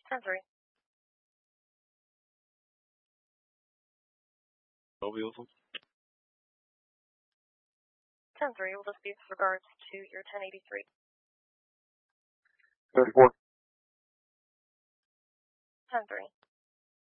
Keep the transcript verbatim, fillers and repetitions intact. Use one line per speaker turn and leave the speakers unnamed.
ten three.
I'll be with them.
ten three, will this be with regards to your ten eighty-three?
thirty-four.
ten three.